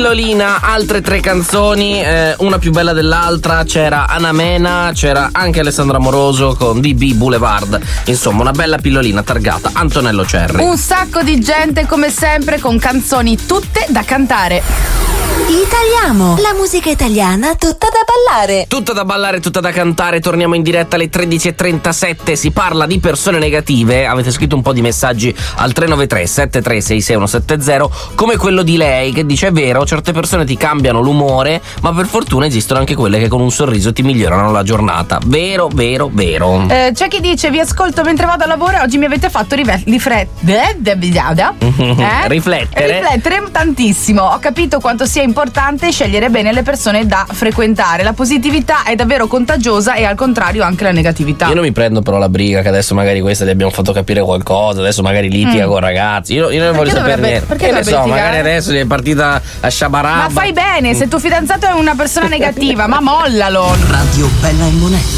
pillolina, altre 3 canzoni, una più bella dell'altra. C'era Anamena, c'era anche Alessandro Amoroso con DB Boulevard. Insomma, una bella pillolina targata Antonello Cerri. Un sacco di gente come sempre con canzoni tutte da cantare. Italiamo, la musica italiana tutta da ballare. Tutta da ballare, tutta da cantare. Torniamo in diretta alle 13.37. Si parla di persone negative. Avete scritto un po' di messaggi al 393-7366-170, come quello di lei che dice: è vero, certe persone ti cambiano l'umore, ma per fortuna esistono anche quelle che con un sorriso ti migliorano la giornata. Vero, vero, vero. C'è chi dice: vi ascolto mentre vado a lavoro e oggi mi avete fatto riflettere tantissimo. Ho capito quanto sia importante scegliere bene le persone da frequentare. La positività è davvero contagiosa e al contrario anche la negatività. Io non mi prendo però la briga che adesso magari questa gli abbiamo fatto capire qualcosa, adesso magari litiga con ragazzi. Io non voglio sapere niente. Perché ne so, magari adesso gli è partita a sciabarabba. Ma fai bene, se tuo fidanzato è una persona negativa, ma mollalo. Radio Bella e Monella.